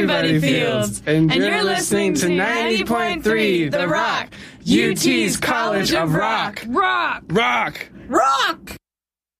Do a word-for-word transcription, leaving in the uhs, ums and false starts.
Everybody Fields. And you're listening to ninety point three The Rock, U T's College of Rock. Rock! Rock! Rock!